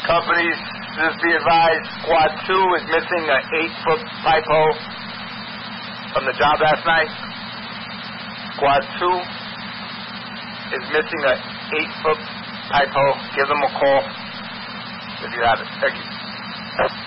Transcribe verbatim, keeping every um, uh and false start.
Companies, just be advised, Squad two is missing an eight-foot pipe hole from the job last night. Squad two is missing an eight-foot pipe hole. Give them a call if you have it. Thank you.